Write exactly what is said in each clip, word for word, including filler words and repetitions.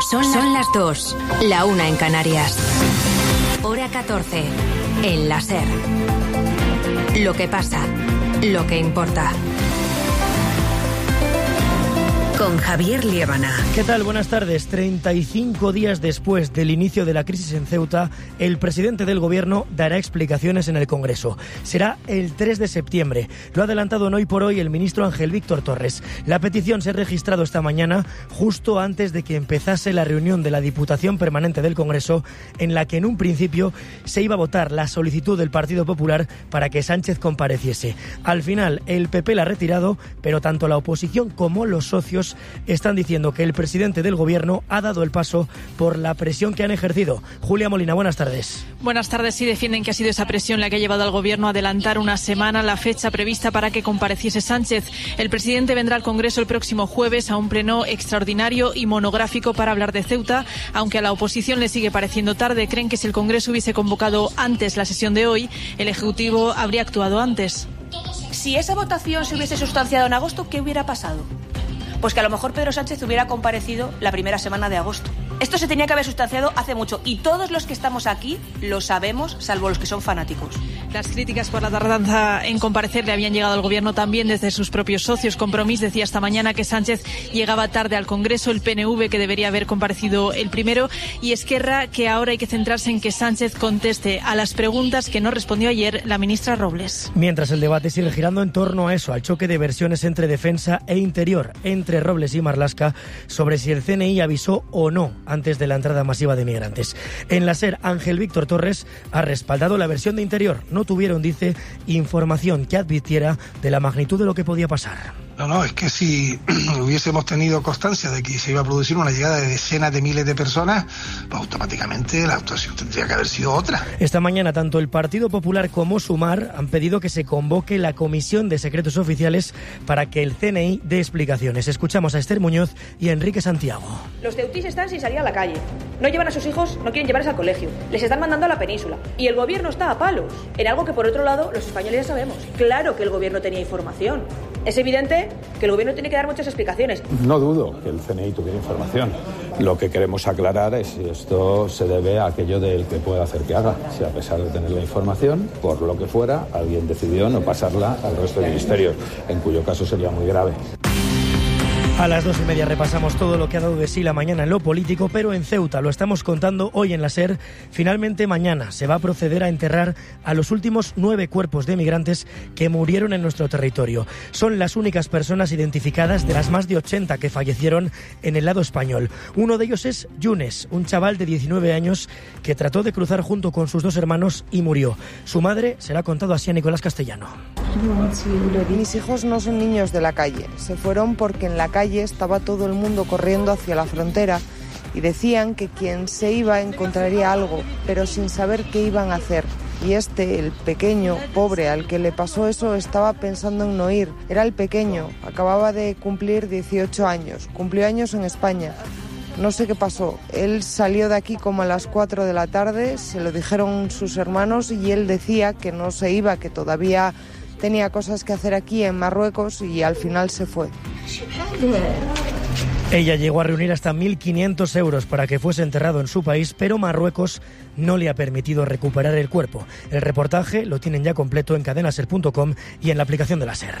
Son, Son las dos, la una en Canarias. Hora catorce, en la SER. Lo que pasa, lo que importa. Con Javier Liébana. ¿Qué tal? Buenas tardes. treinta y cinco días después del inicio de la crisis en Ceuta, el presidente del Gobierno dará explicaciones en el Congreso. Será el tres de septiembre. Lo ha adelantado en Hoy por Hoy el ministro Ángel Víctor Torres. La petición se ha registrado esta mañana, justo antes de que empezase la reunión de la Diputación Permanente del Congreso, en la que en un principio se iba a votar la solicitud del Partido Popular para que Sánchez compareciese. Al final, el P P la ha retirado, pero tanto la oposición como los socios están diciendo que el presidente del Gobierno ha dado el paso por la presión que han ejercido. Julia Molina, buenas tardes. Buenas tardes. Sí, defienden que ha sido esa presión la que ha llevado al Gobierno a adelantar una semana la fecha prevista para que compareciese Sánchez. El presidente vendrá al Congreso el próximo jueves a un pleno extraordinario y monográfico para hablar de Ceuta, aunque a la oposición le sigue pareciendo tarde. Creen que si el Congreso hubiese convocado antes la sesión de hoy, el Ejecutivo habría actuado antes. Si esa votación se hubiese sustanciado en agosto, ¿qué hubiera pasado? Pues que a lo mejor Pedro Sánchez hubiera comparecido la primera semana de agosto. Esto se tenía que haber sustanciado hace mucho y todos los que estamos aquí lo sabemos, salvo los que son fanáticos. Las críticas por la tardanza en comparecer le habían llegado al Gobierno también desde sus propios socios. Compromís decía esta mañana que Sánchez llegaba tarde al Congreso, el P N V que debería haber comparecido el primero y Esquerra que ahora hay que centrarse en que Sánchez conteste a las preguntas que no respondió ayer la ministra Robles. Mientras el debate sigue girando en torno a eso, al choque de versiones entre defensa e interior, entre Robles y Marlaska, sobre si el C N I avisó o no antes de la entrada masiva de migrantes. En la SER, Ángel Víctor Torres ha respaldado la versión de interior. No tuvieron, dice, información que advirtiera de la magnitud de lo que podía pasar. No, no, es que si hubiésemos tenido constancia de que se iba a producir una llegada de decenas de miles de personas, pues automáticamente la actuación tendría que haber sido otra. Esta mañana tanto el Partido Popular como Sumar han pedido que se convoque la Comisión de Secretos Oficiales para que el C N I dé explicaciones. Escuchamos a Esther Muñoz y a Enrique Santiago. Los ceutís están sin salir a la calle. No llevan a sus hijos, no quieren llevarles al colegio. Les están mandando a la península. Y el Gobierno está a palos. En algo que por otro lado los españoles ya sabemos. Claro que el Gobierno tenía información. Es evidente que el Gobierno tiene que dar muchas explicaciones. No dudo que el C N I tuviera información. Lo que queremos aclarar es si esto se debe a aquello del que pueda hacer que haga. Si a pesar de tener la información, por lo que fuera, alguien decidió no pasarla al resto de ministerios, en cuyo caso sería muy grave. A las dos y media repasamos todo lo que ha dado de sí la mañana en lo político, pero en Ceuta, lo estamos contando hoy en la SER, finalmente mañana se va a proceder a enterrar a los últimos nueve cuerpos de migrantes que murieron en nuestro territorio. Son las únicas personas identificadas de las más de ochenta que fallecieron en el lado español. Uno de ellos es Yunes, un chaval de diecinueve años que trató de cruzar junto con sus dos hermanos y murió. Su madre se la ha contado así a Nicolás Castellano. Mis hijos no son niños de la calle, se fueron porque en la calle estaba todo el mundo corriendo hacia la frontera y decían que quien se iba encontraría algo, pero sin saber qué iban a hacer. Y este, el pequeño, pobre, al que le pasó eso, estaba pensando en no ir. Era el pequeño, acababa de cumplir dieciocho años, cumplió años en España. No sé qué pasó, él salió de aquí como a las cuatro de la tarde, se lo dijeron sus hermanos y él decía que no se iba, que todavía tenía cosas que hacer aquí en Marruecos y al final se fue. Ella llegó a reunir hasta mil quinientos euros para que fuese enterrado en su país, pero Marruecos no le ha permitido recuperar el cuerpo. El reportaje lo tienen ya completo en cadenaser punto com y en la aplicación de la SER.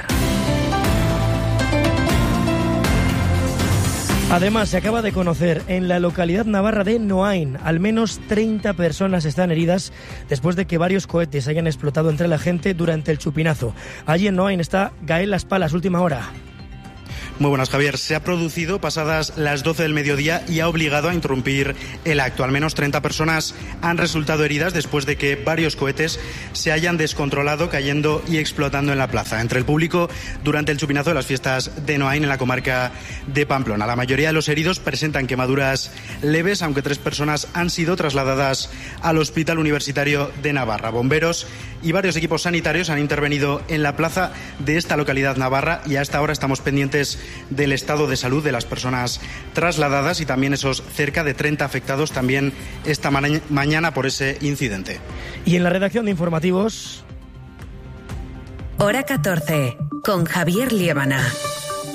Además, se acaba de conocer en la localidad navarra de Noain, al menos treinta personas están heridas después de que varios cohetes hayan explotado entre la gente durante el chupinazo. Allí en Noain está Gael Las Palas, última hora. Muy buenas, Javier. Se ha producido pasadas las doce del mediodía y ha obligado a interrumpir el acto. Al menos treinta personas han resultado heridas después de que varios cohetes se hayan descontrolado, cayendo y explotando en la plaza, entre el público durante el chupinazo de las fiestas de Noain en la comarca de Pamplona. La mayoría de los heridos presentan quemaduras leves, aunque tres personas han sido trasladadas al Hospital Universitario de Navarra. Bomberos y varios equipos sanitarios han intervenido en la plaza de esta localidad navarra y hasta ahora estamos pendientes del estado de salud de las personas trasladadas y también esos cerca de treinta afectados también esta ma- mañana por ese incidente. Y en la redacción de informativos... Hora catorce, con Javier Liébana.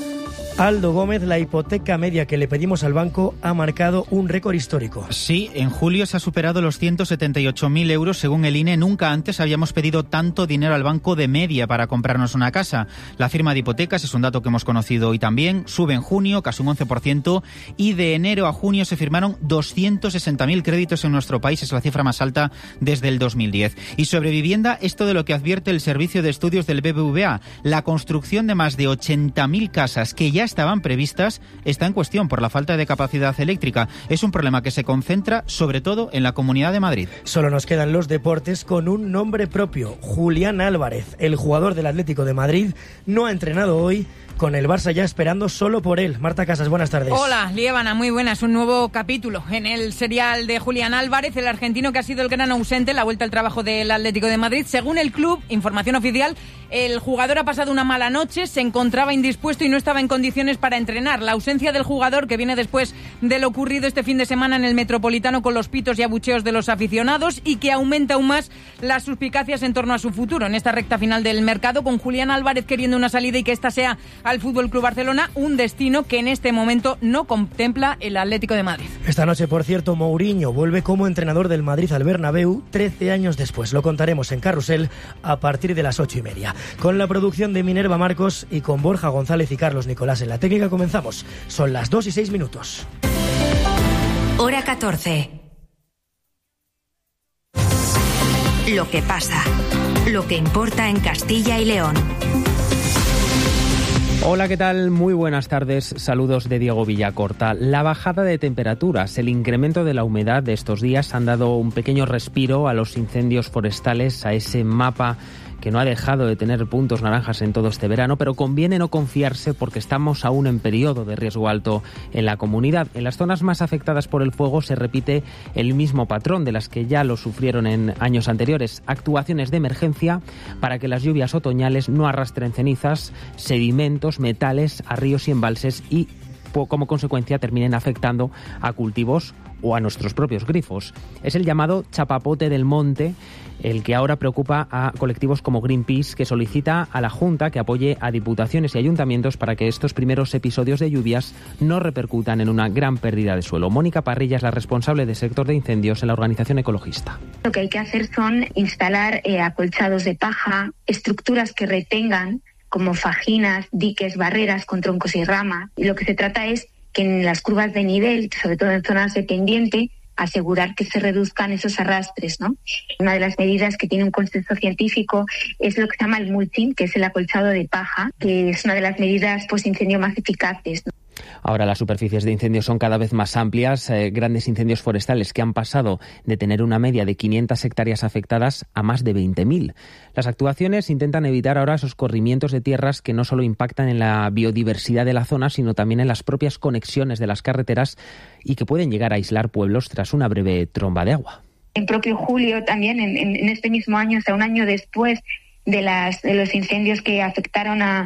Aldo Gómez, la hipoteca media que le pedimos al banco ha marcado un récord histórico. Sí, en julio se ha superado los ciento setenta y ocho mil euros según el I N E. Nunca antes habíamos pedido tanto dinero al banco de media para comprarnos una casa. La firma de hipotecas es un dato que hemos conocido hoy también. Sube en junio casi un once por ciento y de enero a junio se firmaron doscientos sesenta mil créditos en nuestro país. Es la cifra más alta desde el dos mil diez. Y sobre vivienda, esto de lo que advierte el Servicio de Estudios del B B V A. La construcción de más de ochenta mil casas que ya estaban previstas está en cuestión por la falta de capacidad eléctrica. Es un problema que se concentra sobre todo en la Comunidad de Madrid. Solo nos quedan los deportes con un nombre propio. Julián Álvarez, el jugador del Atlético de Madrid, no ha entrenado hoy, con el Barça ya esperando solo por él. Marta Casas, buenas tardes. Hola, Liébana, muy buenas. Un nuevo capítulo en el serial de Julián Álvarez, el argentino que ha sido el gran ausente en la vuelta al trabajo del Atlético de Madrid. Según el club, información oficial, el jugador ha pasado una mala noche, se encontraba indispuesto y no estaba en condiciones para entrenar. La ausencia del jugador, que viene después de lo ocurrido este fin de semana en el Metropolitano con los pitos y abucheos de los aficionados, y que aumenta aún más las suspicacias en torno a su futuro en esta recta final del mercado, con Julián Álvarez queriendo una salida y que esta sea al Fútbol Club Barcelona, un destino que en este momento no contempla el Atlético de Madrid. Esta noche, por cierto, Mourinho vuelve como entrenador del Madrid al Bernabéu trece años después. Lo contaremos en Carrusel a partir de las ocho y media. Con la producción de Minerva Marcos y con Borja González y Carlos Nicolás en la técnica comenzamos. Son las dos y seis minutos. Hora catorce. Lo que pasa, lo que importa en Castilla y León. Hola, ¿qué tal? Muy buenas tardes. Saludos de Diego Villacorta. La bajada de temperaturas, el incremento de la humedad de estos días han dado un pequeño respiro a los incendios forestales, a ese mapa que no ha dejado de tener puntos naranjas en todo este verano, pero conviene no confiarse porque estamos aún en periodo de riesgo alto en la comunidad. En las zonas más afectadas por el fuego se repite el mismo patrón de las que ya lo sufrieron en años anteriores. Actuaciones de emergencia para que las lluvias otoñales no arrastren cenizas, sedimentos, metales a ríos y embalses y como consecuencia terminen afectando a cultivos o a nuestros propios grifos. Es el llamado chapapote del monte el que ahora preocupa a colectivos como Greenpeace, que solicita a la Junta que apoye a diputaciones y ayuntamientos para que estos primeros episodios de lluvias no repercutan en una gran pérdida de suelo. Mónica Parrilla es la responsable del sector de incendios en la organización ecologista. Lo que hay que hacer son instalar eh, acolchados de paja, estructuras que retengan como fajinas, diques, barreras con troncos y ramas. Y lo que se trata es que en las curvas de nivel, sobre todo en zonas de pendiente, asegurar que se reduzcan esos arrastres, ¿no? Una de las medidas que tiene un consenso científico es lo que se llama el mulching, que es el acolchado de paja, que es una de las medidas post-incendio más eficaces, ¿no? Ahora las superficies de incendio son cada vez más amplias, eh, grandes incendios forestales que han pasado de tener una media de quinientas hectáreas afectadas a más de veinte mil. Las actuaciones intentan evitar ahora esos corrimientos de tierras que no solo impactan en la biodiversidad de la zona, sino también en las propias conexiones de las carreteras y que pueden llegar a aislar pueblos tras una breve tromba de agua. En propio julio también, en, en este mismo año, o sea, un año después de, las, de los incendios que afectaron a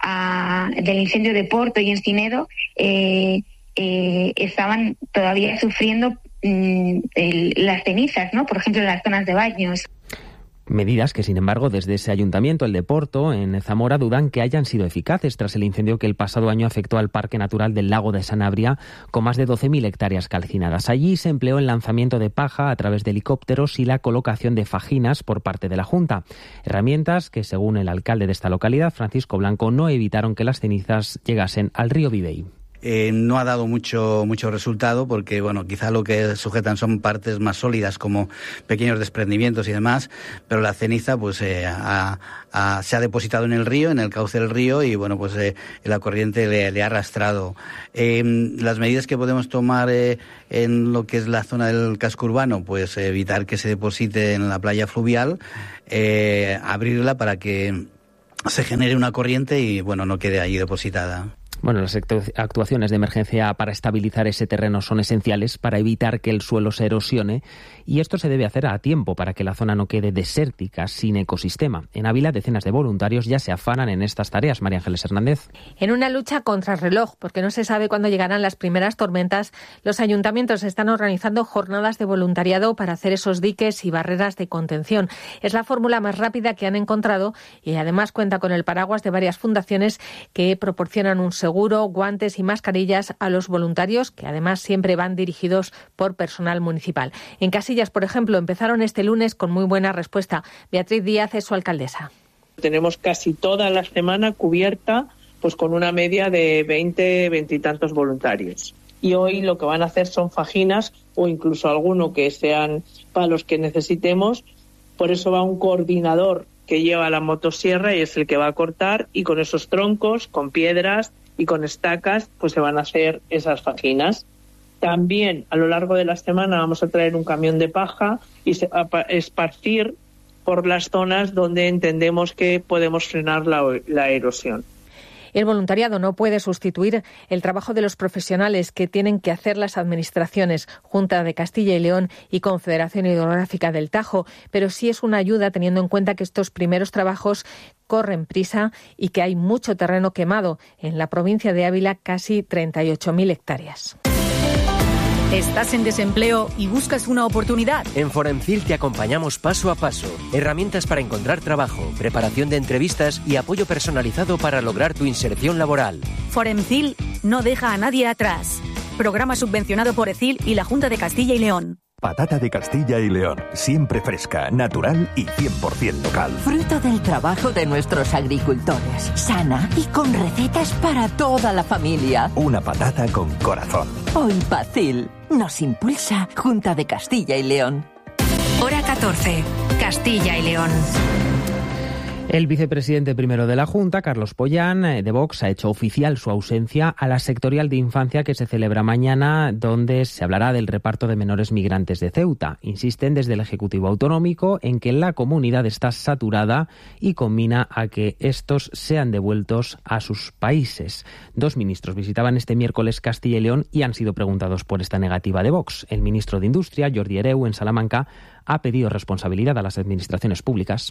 A, del incendio de Porto y Encinedo, eh, eh, estaban todavía sufriendo mm, el, las cenizas, ¿no? Por ejemplo, en las zonas de baños. Medidas que, sin embargo, desde ese ayuntamiento, el de Porto, en Zamora, dudan que hayan sido eficaces tras el incendio que el pasado año afectó al Parque Natural del Lago de Sanabria, con más de doce mil hectáreas calcinadas. Allí se empleó el lanzamiento de paja a través de helicópteros y la colocación de fajinas por parte de la Junta. Herramientas que, según el alcalde de esta localidad, Francisco Blanco, no evitaron que las cenizas llegasen al río Vivey. Eh, no ha dado mucho mucho resultado porque, bueno, quizá lo que sujetan son partes más sólidas como pequeños desprendimientos y demás, pero la ceniza pues eh, ha, ha, se ha depositado en el río, en el cauce del río y, bueno, pues eh, la corriente le, le ha arrastrado. Eh, las medidas que podemos tomar eh, en lo que es la zona del casco urbano, pues eh, evitar que se deposite en la playa fluvial, eh, abrirla para que se genere una corriente y, bueno, no quede ahí depositada. Bueno, las actuaciones de emergencia para estabilizar ese terreno son esenciales para evitar que el suelo se erosione y esto se debe hacer a tiempo para que la zona no quede desértica, sin ecosistema. En Ávila, decenas de voluntarios ya se afanan en estas tareas. María Ángeles Hernández. En una lucha contra el reloj, porque no se sabe cuándo llegarán las primeras tormentas, los ayuntamientos están organizando jornadas de voluntariado para hacer esos diques y barreras de contención. Es la fórmula más rápida que han encontrado y además cuenta con el paraguas de varias fundaciones que proporcionan un seguro seguro, guantes y mascarillas a los voluntarios, que además siempre van dirigidos por personal municipal. En Casillas, por ejemplo, empezaron este lunes con muy buena respuesta. Beatriz Díaz es su alcaldesa. Tenemos casi toda la semana cubierta pues con una media de veinte, veinte y tantos voluntarios. Y hoy lo que van a hacer son fajinas o incluso alguno que sean palos que necesitemos. Por eso va un coordinador que lleva la motosierra y es el que va a cortar, y con esos troncos, con piedras y con estacas, pues se van a hacer esas fajinas. También a lo largo de la semana vamos a traer un camión de paja y se va a esparcir por las zonas donde entendemos que podemos frenar la, la erosión. El voluntariado no puede sustituir el trabajo de los profesionales que tienen que hacer las administraciones, Junta de Castilla y León y Confederación Hidrográfica del Tajo, pero sí es una ayuda teniendo en cuenta que estos primeros trabajos corren prisa y que hay mucho terreno quemado. En la provincia de Ávila, casi treinta y ocho mil hectáreas. ¿Estás en desempleo y buscas una oportunidad? En Foremcil te acompañamos paso a paso. Herramientas para encontrar trabajo, preparación de entrevistas y apoyo personalizado para lograr tu inserción laboral. Foremcil no deja a nadie atrás. Programa subvencionado por ECIL y la Junta de Castilla y León. Patata de Castilla y León, siempre fresca, natural y cien por ciento local. Fruto del trabajo de nuestros agricultores, sana y con recetas para toda la familia. Una patata con corazón. Hoy Pacil nos impulsa Junta de Castilla y León. Hora catorce, Castilla y León. El vicepresidente primero de la Junta, Carlos Pollán, de Vox, ha hecho oficial su ausencia a la sectorial de infancia que se celebra mañana, donde se hablará del reparto de menores migrantes de Ceuta. Insisten desde el Ejecutivo Autonómico en que la comunidad está saturada y conmina a que estos sean devueltos a sus países. Dos ministros visitaban este miércoles Castilla y León y han sido preguntados por esta negativa de Vox. El ministro de Industria, Jordi Hereu, en Salamanca, ha pedido responsabilidad a las administraciones públicas.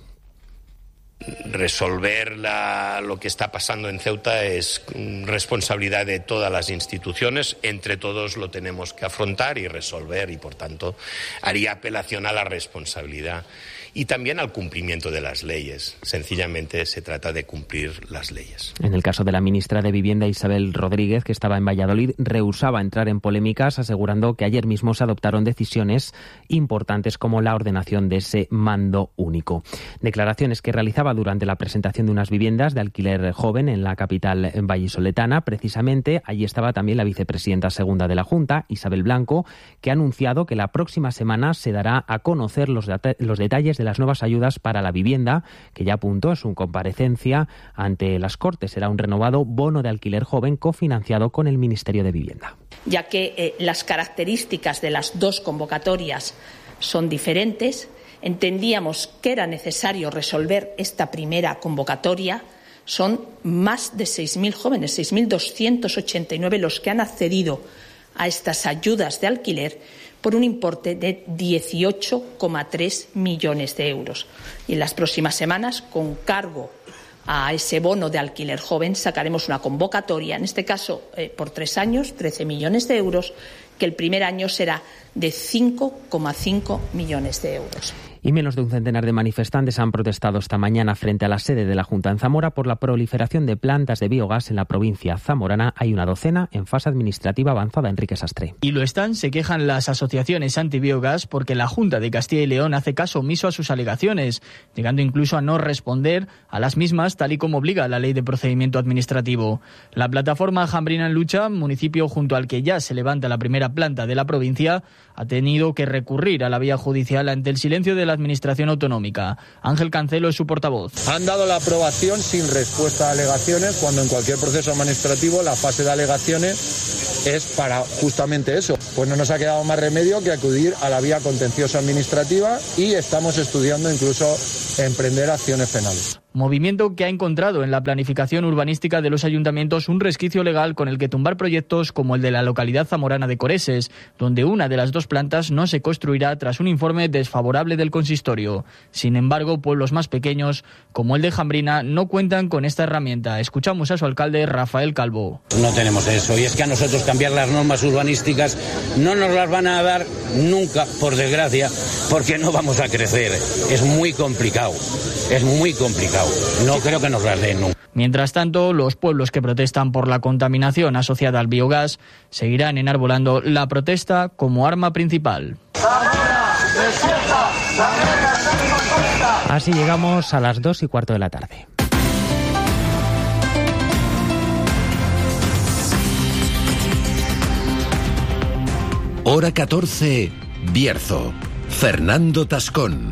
Resolver la, lo que está pasando en Ceuta es responsabilidad de todas las instituciones. Entre todos lo tenemos que afrontar y resolver, y por tanto haría apelación a la responsabilidad y también al cumplimiento de las leyes. Sencillamente se trata de cumplir las leyes. En el caso de la ministra de Vivienda, Isabel Rodríguez, que estaba en Valladolid, rehusaba entrar en polémicas, asegurando que ayer mismo se adoptaron decisiones importantes como la ordenación de ese mando único. Declaraciones que realizaba durante la presentación de unas viviendas de alquiler joven en la capital vallisoletana. Precisamente allí estaba también la vicepresidenta segunda de la Junta, Isabel Blanco, que ha anunciado que la próxima semana se dará a conocer los, det- los detalles de las nuevas ayudas para la vivienda, que ya apuntó en su comparecencia ante las Cortes. Será un renovado bono de alquiler joven cofinanciado con el Ministerio de Vivienda. Ya que eh, las características de las dos convocatorias son diferentes, entendíamos que era necesario resolver esta primera convocatoria. Son más de seis mil jóvenes, seis mil doscientos ochenta y nueve los que han accedido a estas ayudas de alquiler por un importe de dieciocho coma tres millones de euros. Y en las próximas semanas, con cargo a ese bono de alquiler joven, sacaremos una convocatoria, en este caso eh, por tres años, trece millones de euros, que el primer año será de cinco coma cinco millones de euros. Y menos de un centenar de manifestantes han protestado esta mañana frente a la sede de la Junta en Zamora por la proliferación de plantas de biogás en la provincia zamorana. Hay una docena en fase administrativa avanzada. Enrique Sastre. Y lo están, se quejan las asociaciones antibiogás porque la Junta de Castilla y León hace caso omiso a sus alegaciones, llegando incluso a no responder a las mismas tal y como obliga la Ley de Procedimiento Administrativo. La plataforma Jambrina en Lucha, municipio junto al que ya se levanta la primera planta de la provincia, ha tenido que recurrir a la vía judicial ante el silencio de la Administración Autonómica. Ángel Cancelo es su portavoz. Han dado la aprobación sin respuesta a alegaciones, cuando en cualquier proceso administrativo la fase de alegaciones es para justamente eso. Pues no nos ha quedado más remedio que acudir a la vía contenciosa administrativa y estamos estudiando incluso emprender acciones penales. Movimiento que ha encontrado en la planificación urbanística de los ayuntamientos un resquicio legal con el que tumbar proyectos como el de la localidad zamorana de Coreses, donde una de las dos plantas no se construirá tras un informe desfavorable del consistorio. Sin embargo, pueblos más pequeños, como el de Jambrina, no cuentan con esta herramienta. Escuchamos a su alcalde, Rafael Calvo. No tenemos eso, y es que a nosotros cambiar las normas urbanísticas no nos las van a dar nunca, por desgracia, porque no vamos a crecer. Es muy complicado, es muy complicado. No creo que nos las den nunca. Mientras tanto, los pueblos que protestan por la contaminación asociada al biogás seguirán enarbolando la protesta como arma principal. Así llegamos a las dos y cuarto de la tarde. Hora catorce, Bierzo. Fernando Tascón.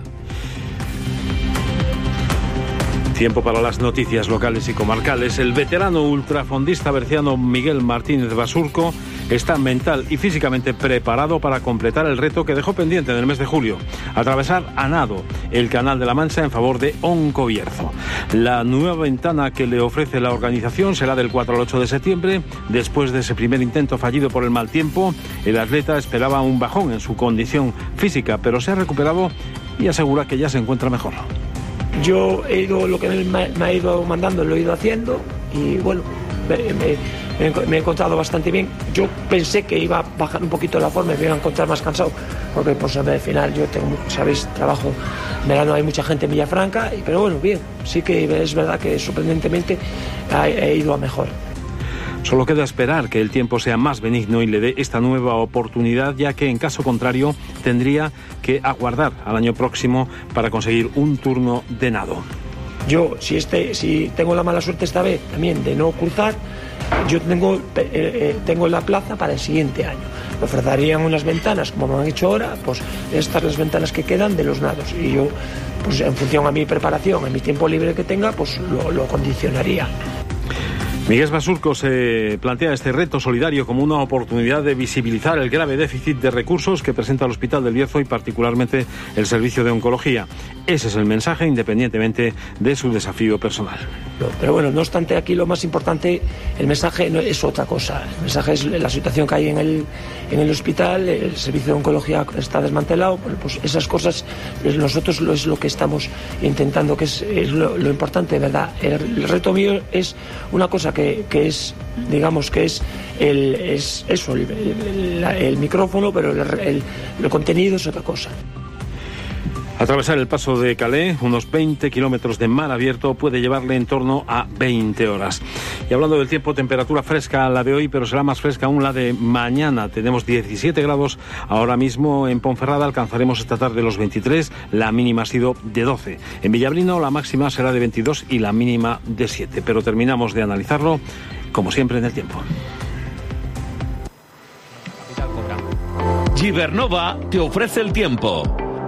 Tiempo para las noticias locales y comarcales. El veterano ultrafondista berciano Miguel Martínez Basurco está mental y físicamente preparado para completar el reto que dejó pendiente en el mes de julio: atravesar a nado el Canal de la Mancha en favor de Oncobierzo. La nueva ventana que le ofrece la organización será del cuatro al ocho de septiembre. Después de ese primer intento fallido por el mal tiempo, el atleta esperaba un bajón en su condición física, pero se ha recuperado y asegura que ya se encuentra mejor. Yo he ido, lo que me, me ha ido mandando lo he ido haciendo y bueno, me, me, me he encontrado bastante bien. Yo pensé que iba a bajar un poquito la forma y me iba a encontrar más cansado, porque pues al final yo tengo, sabéis, trabajo en verano, hay mucha gente en Villafranca, pero bueno, bien, sí que es verdad que sorprendentemente he, he ido a mejor. Solo queda esperar que el tiempo sea más benigno y le dé esta nueva oportunidad, ya que en caso contrario tendría que aguardar al año próximo para conseguir un turno de nado. Yo, si, este, si tengo la mala suerte esta vez también de no cruzar, yo tengo, eh, eh, tengo la plaza para el siguiente año. Me ofrecerían unas ventanas, como me han hecho ahora, pues estas las ventanas que quedan de los nados. Y yo, pues en función a mi preparación, a mi tiempo libre que tenga, pues lo, lo condicionaría. Miguel Basurco se plantea este reto solidario como una oportunidad de visibilizar el grave déficit de recursos que presenta el Hospital del Bierzo y particularmente el servicio de oncología. Ese es el mensaje, independientemente de su desafío personal. Pero bueno, no obstante, aquí lo más importante, el mensaje no es otra cosa. El mensaje es la situación que hay en el, en el hospital, el servicio de oncología está desmantelado. Bueno, pues esas cosas nosotros lo es lo que estamos intentando, que es, es lo, lo importante, ¿verdad? El, el reto mío es una cosa que, que es, digamos, que es, el, es eso, el, el, el micrófono, pero el, el, el contenido es otra cosa. Atravesar el paso de Calais, unos veinte kilómetros de mar abierto, puede llevarle en torno a veinte horas. Y hablando del tiempo, temperatura fresca la de hoy, pero será más fresca aún la de mañana. Tenemos diecisiete grados ahora mismo en Ponferrada, alcanzaremos esta tarde los veintitrés, la mínima ha sido de doce. En Villablino la máxima será de veintidós y la mínima de siete. Pero terminamos de analizarlo, como siempre, en el tiempo. Gibernova te ofrece el tiempo.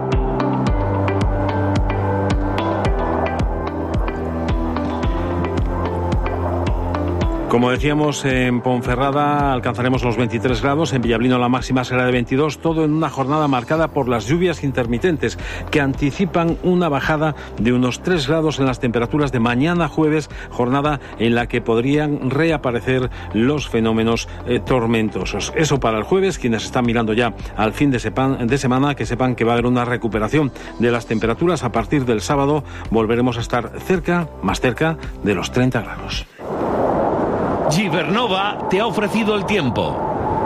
Como decíamos, en Ponferrada alcanzaremos los veintitrés grados, en Villablino la máxima será de veintidós, todo en una jornada marcada por las lluvias intermitentes que anticipan una bajada de unos tres grados en las temperaturas de mañana jueves, jornada en la que podrían reaparecer los fenómenos eh, tormentosos. Eso para el jueves, quienes están mirando ya al fin de, sepan, de semana, que sepan que va a haber una recuperación de las temperaturas. A partir del sábado volveremos a estar cerca, más cerca de los treinta grados. Gibernova te ha ofrecido el tiempo.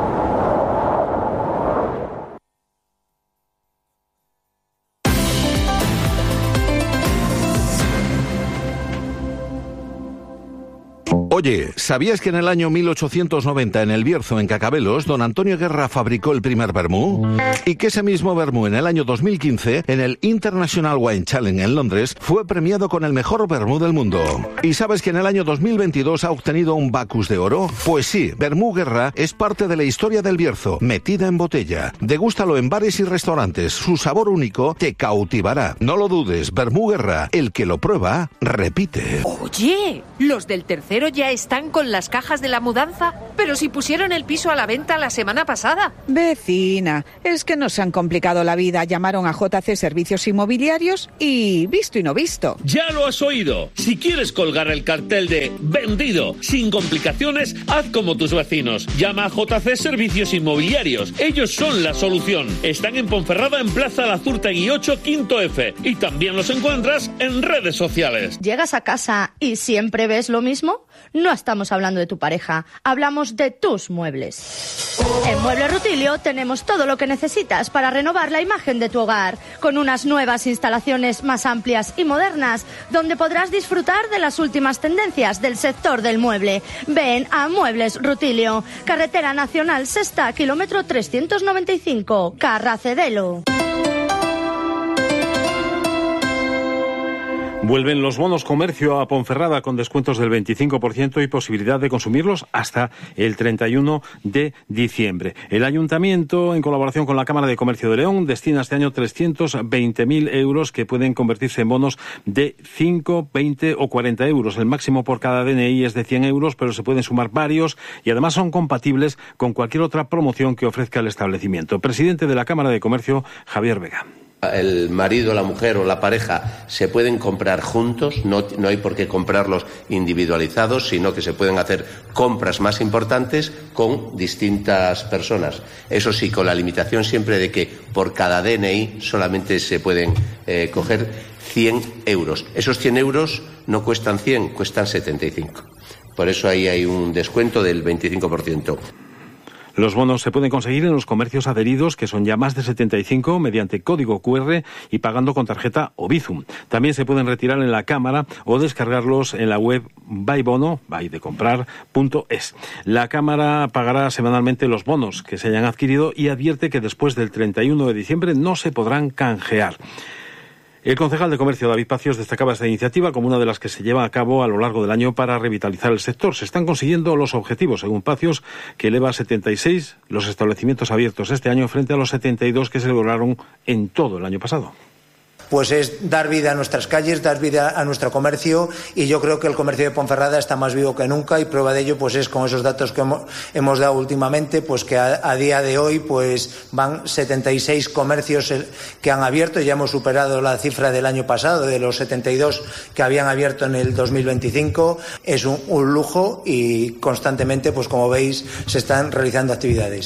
Oye, ¿sabías que en el año mil ochocientos noventa en el Bierzo, en Cacabelos, don Antonio Guerra fabricó el primer vermú? Y que ese mismo vermú en el año dos mil quince, en el International Wine Challenge en Londres, fue premiado con el mejor vermú del mundo. ¿Y sabes que en el año dos mil veintidós ha obtenido un Bacus de oro? Pues sí, Vermú Guerra es parte de la historia del Bierzo, metida en botella. Degústalo en bares y restaurantes, su sabor único te cautivará. No lo dudes, Vermú Guerra, el que lo prueba, repite. Oye, los del tercero ya están con las cajas de la mudanza, pero si pusieron el piso a la venta la semana pasada. Vecina, es que nos han complicado la vida. Llamaron a J C Servicios Inmobiliarios y visto y no visto. Ya lo has oído. Si quieres colgar el cartel de vendido sin complicaciones, haz como tus vecinos. Llama a J C Servicios Inmobiliarios. Ellos son la solución. Están en Ponferrada, en Plaza Lazurtegui ocho, quinto F. Y también los encuentras en redes sociales. ¿Llegas a casa y siempre ves lo mismo? No estamos hablando de tu pareja, hablamos de tus muebles. En Muebles Rutilio tenemos todo lo que necesitas para renovar la imagen de tu hogar, con unas nuevas instalaciones más amplias y modernas, donde podrás disfrutar de las últimas tendencias del sector del mueble. Ven a Muebles Rutilio, Carretera Nacional Sexta, kilómetro trescientos noventa y cinco, Carracedelo. Vuelven los bonos comercio a Ponferrada con descuentos del veinticinco por ciento y posibilidad de consumirlos hasta el treinta y uno de diciembre. El Ayuntamiento, en colaboración con la Cámara de Comercio de León, destina este año trescientos veinte mil euros que pueden convertirse en bonos de cinco, veinte o cuarenta euros. El máximo por cada D N I es de cien euros, pero se pueden sumar varios y además son compatibles con cualquier otra promoción que ofrezca el establecimiento. Presidente de la Cámara de Comercio, Javier Vega. El marido, la mujer o la pareja se pueden comprar juntos, no, no hay por qué comprarlos individualizados, sino que se pueden hacer compras más importantes con distintas personas. Eso sí, con la limitación siempre de que por cada D N I solamente se pueden eh, coger cien euros. Esos cien euros no cuestan cien, cuestan setenta y cinco. Por eso ahí hay un descuento del veinticinco por ciento. Los bonos se pueden conseguir en los comercios adheridos, que son ya más de setenta y cinco, mediante código cu erre y pagando con tarjeta o Bizum. También se pueden retirar en la Cámara o descargarlos en la web buybono, buy de comprar, punto es. La Cámara pagará semanalmente los bonos que se hayan adquirido y advierte que después del treinta y uno de diciembre no se podrán canjear. El concejal de Comercio, David Pacios, destacaba esta iniciativa como una de las que se lleva a cabo a lo largo del año para revitalizar el sector. Se están consiguiendo los objetivos, según Pacios, que eleva a setenta y seis los establecimientos abiertos este año frente a los setenta y dos que se lograron en todo el año pasado. Pues es dar vida a nuestras calles, dar vida a nuestro comercio, y yo creo que el comercio de Ponferrada está más vivo que nunca, y prueba de ello pues es con esos datos que hemos, hemos dado últimamente, pues que a, a día de hoy pues van setenta y seis comercios que han abierto. Ya hemos superado la cifra del año pasado de los setenta y dos que habían abierto en el dos mil veinticinco. Es un, un lujo y constantemente, pues como veis, se están realizando actividades.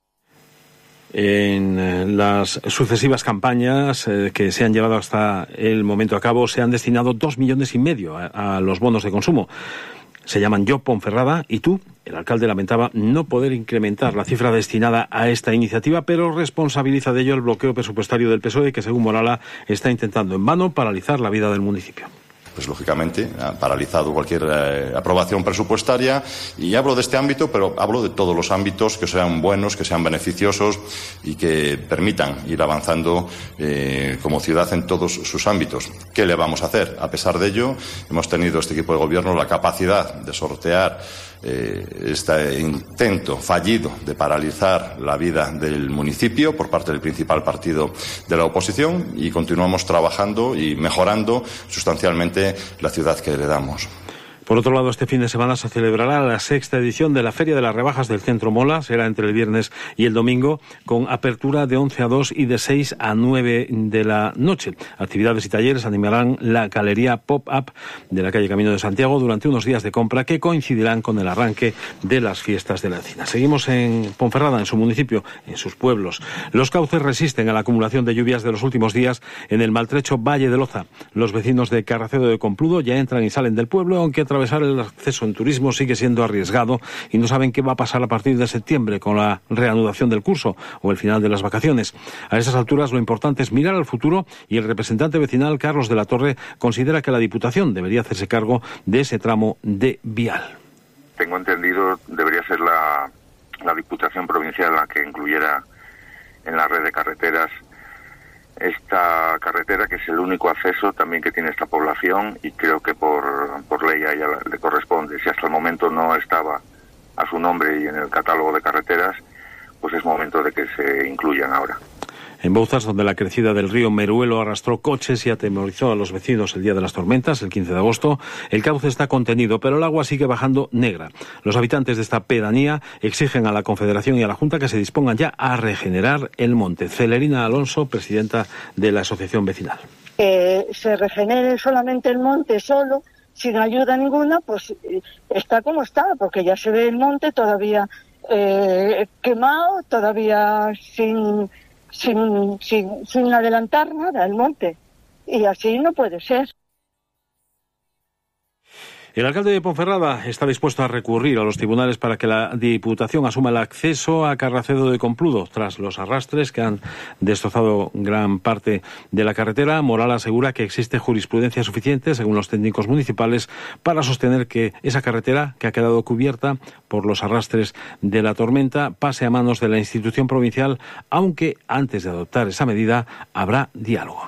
En las sucesivas campañas eh, que se han llevado hasta el momento a cabo, se han destinado dos millones y medio a, a los bonos de consumo. Se llaman Yo Ponferrada y Tú. El alcalde lamentaba no poder incrementar la cifra destinada a esta iniciativa, pero responsabiliza de ello el bloqueo presupuestario del P S O E, que según Morala está intentando en vano paralizar la vida del municipio. Pues lógicamente ha paralizado cualquier eh, aprobación presupuestaria, y hablo de este ámbito, pero hablo de todos los ámbitos que sean buenos, que sean beneficiosos y que permitan ir avanzando eh, como ciudad en todos sus ámbitos. ¿Qué le vamos a hacer? A pesar de ello, hemos tenido este equipo de gobierno la capacidad de sortear eh, este intento fallido de paralizar la vida del municipio por parte del principal partido de la oposición, y continuamos trabajando y mejorando sustancialmente la ciudad que heredamos. Por otro lado, este fin de semana se celebrará la sexta edición de la Feria de las Rebajas del Centro Mola. Será entre el viernes y el domingo, con apertura de once a dos y de seis a nueve de la noche. Actividades y talleres animarán la galería Pop-Up de la calle Camino de Santiago durante unos días de compra que coincidirán con el arranque de las fiestas de la Encina. Seguimos en Ponferrada, en su municipio, en sus pueblos. Los cauces resisten a la acumulación de lluvias de los últimos días en el maltrecho Valle de Loza. Los vecinos de Carracedo de Compludo ya entran y salen del pueblo, aunque a atravesar el acceso en turismo sigue siendo arriesgado y no saben qué va a pasar a partir de septiembre con la reanudación del curso o el final de las vacaciones. A esas alturas lo importante es mirar al futuro, y el representante vecinal Carlos de la Torre considera que la Diputación debería hacerse cargo de ese tramo de vial. Tengo entendido, debería ser la, la Diputación Provincial la que incluyera en la red de carreteras esta carretera, que es el único acceso también que tiene esta población, y creo que por, por ley a ella le corresponde. Si hasta el momento no estaba a su nombre y en el catálogo de carreteras, pues es momento de que se incluyan ahora. En Bouzas, donde la crecida del río Meruelo arrastró coches y atemorizó a los vecinos el día de las tormentas, el quince de agosto, el cauce está contenido, pero el agua sigue bajando negra. Los habitantes de esta pedanía exigen a la Confederación y a la Junta que se dispongan ya a regenerar el monte. Celerina Alonso, presidenta de la Asociación Vecinal. Que se regenere solamente el monte solo, sin ayuda ninguna, pues está como está, porque ya se ve el monte todavía eh, quemado, todavía sin... Sin, sin, sin adelantar nada el monte, y así no puede ser. El alcalde de Ponferrada está dispuesto a recurrir a los tribunales para que la Diputación asuma el acceso a Carracedo de Compludo tras los arrastres que han destrozado gran parte de la carretera. Moral asegura que existe jurisprudencia suficiente, según los técnicos municipales, para sostener que esa carretera, que ha quedado cubierta por los arrastres de la tormenta, pase a manos de la institución provincial, aunque antes de adoptar esa medida habrá diálogo.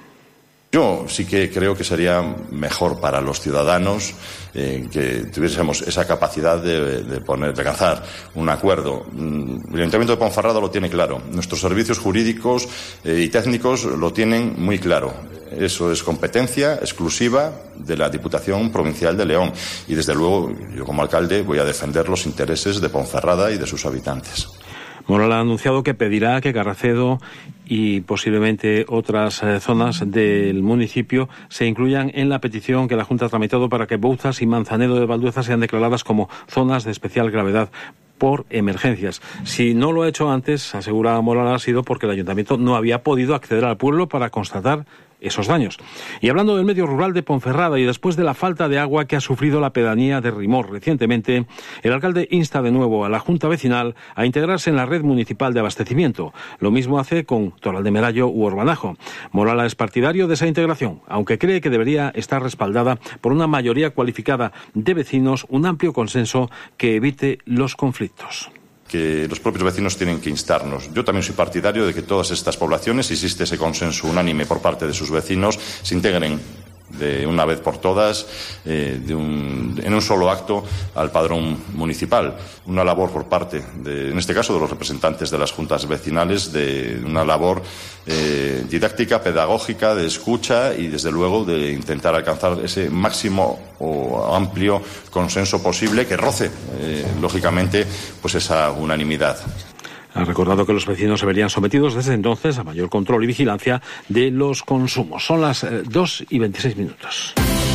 Yo sí que creo que sería mejor para los ciudadanos eh, que tuviésemos esa capacidad de, de, poner, de alcanzar un acuerdo. El Ayuntamiento de Ponferrada lo tiene claro. Nuestros servicios jurídicos eh, y técnicos lo tienen muy claro. Eso es competencia exclusiva de la Diputación Provincial de León. Y desde luego, yo como alcalde voy a defender los intereses de Ponferrada y de sus habitantes. Moral ha anunciado que pedirá que Carracedo y posiblemente otras eh, zonas del municipio se incluyan en la petición que la Junta ha tramitado para que Bouzas y Manzanedo de Valdueza sean declaradas como zonas de especial gravedad por emergencias. Si no lo ha hecho antes, asegura Moral, ha sido porque el ayuntamiento no había podido acceder al pueblo para constatar esos daños. Y hablando del medio rural de Ponferrada y después de la falta de agua que ha sufrido la pedanía de Rimor recientemente, el alcalde insta de nuevo a la Junta Vecinal a integrarse en la red municipal de abastecimiento. Lo mismo hace con Toral de Merayo u Orbanajo. Morala es partidario de esa integración, aunque cree que debería estar respaldada por una mayoría cualificada de vecinos, un amplio consenso que evite los conflictos. Que los propios vecinos tienen que instarnos. Yo también soy partidario de que todas estas poblaciones, si existe ese consenso unánime por parte de sus vecinos, se integren de una vez por todas, eh, de un, en un solo acto, al padrón municipal. Una labor por parte, de, en este caso, de los representantes de las juntas vecinales, de una labor eh, didáctica, pedagógica, de escucha y, desde luego, de intentar alcanzar ese máximo o amplio consenso posible que roce, eh, lógicamente, pues esa unanimidad. Ha recordado que los vecinos se verían sometidos desde entonces a mayor control y vigilancia de los consumos. Son las eh, dos y veintiséis minutos.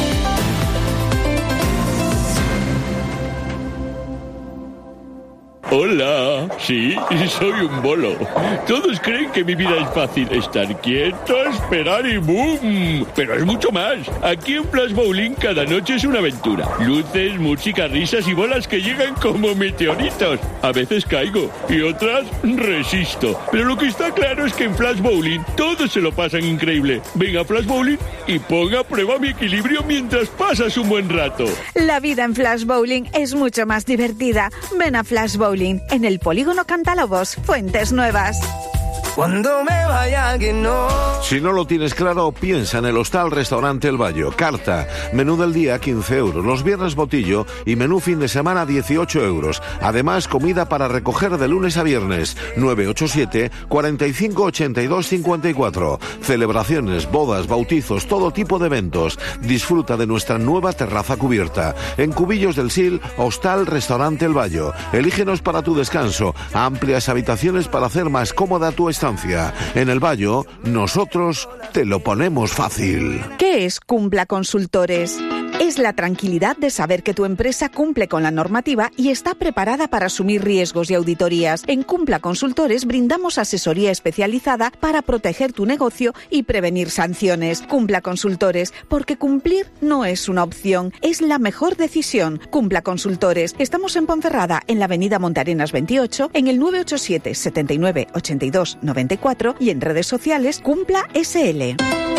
Hola, sí, soy un bolo. Todos creen que mi vida es fácil. Estar quieto, esperar y ¡boom! Pero es mucho más. Aquí en Flash Bowling cada noche es una aventura. Luces, música, risas y bolas que llegan como meteoritos. A veces caigo y otras resisto. Pero lo que está claro es que en Flash Bowling todos se lo pasan increíble. Venga a Flash Bowling y ponga a prueba mi equilibrio mientras pasas un buen rato. La vida en Flash Bowling es mucho más divertida. Ven a Flash Bowling en el Polígono Cantalobos, Fuentes Nuevas. Cuando me vaya que no. Si no lo tienes claro, piensa en el Hostal Restaurante El Bayo. Carta, menú del día quince euros, los viernes botillo y menú fin de semana dieciocho euros. Además, comida para recoger de lunes a viernes. nueve ocho siete, cuarenta y cinco, ochenta y dos, cincuenta y cuatro. Celebraciones, bodas, bautizos, todo tipo de eventos. Disfruta de nuestra nueva terraza cubierta. En Cubillos del Sil, Hostal Restaurante El Bayo. Elígenos para tu descanso. Amplias habitaciones para hacer más cómoda tu estancia. En El Bayo, nosotros te lo ponemos fácil. ¿Qué es Cumpla Consultores? Es la tranquilidad de saber que tu empresa cumple con la normativa y está preparada para asumir riesgos y auditorías. En Cumpla Consultores brindamos asesoría especializada para proteger tu negocio y prevenir sanciones. Cumpla Consultores, porque cumplir no es una opción, es la mejor decisión. Cumpla Consultores. Estamos en Ponferrada, en la avenida Montarenas veintiocho, en el nueve ocho siete, setenta y nueve, ochenta y dos, noventa y cuatro y en redes sociales Cumpla S L.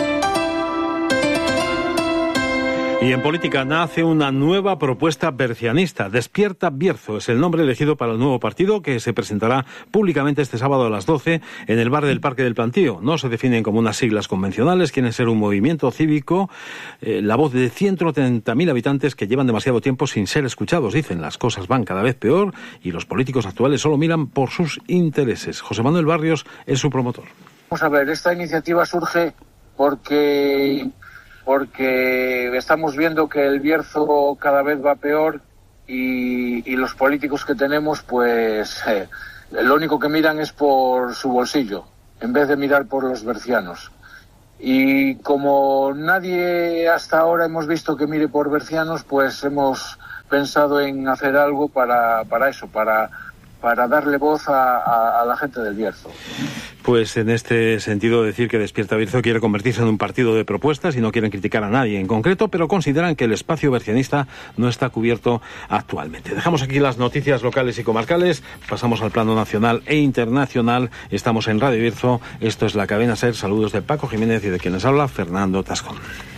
Y en política nace una nueva propuesta bercianista. Despierta Bierzo es el nombre elegido para el nuevo partido que se presentará públicamente este sábado a las doce en el bar del Parque del Plantío. No se definen como unas siglas convencionales, quieren ser un movimiento cívico, eh, la voz de ciento treinta mil habitantes que llevan demasiado tiempo sin ser escuchados. Dicen, las cosas van cada vez peor y los políticos actuales solo miran por sus intereses. José Manuel Barrios es su promotor. Vamos a ver, esta iniciativa surge porque... porque estamos viendo que el Bierzo cada vez va peor y, y los políticos que tenemos, pues eh, lo único que miran es por su bolsillo, en vez de mirar por los bercianos. Y como nadie hasta ahora hemos visto que mire por bercianos, pues hemos pensado en hacer algo para, para eso, para... para darle voz a, a, a la gente del Bierzo. Pues en este sentido decir que Despierta Bierzo quiere convertirse en un partido de propuestas y no quieren criticar a nadie en concreto, pero consideran que el espacio bercianista no está cubierto actualmente. Dejamos aquí las noticias locales y comarcales, pasamos al plano nacional e internacional. Estamos en Radio Bierzo, esto es La Cadena SER. Saludos de Paco Jiménez y de quienes habla Fernando Tascón.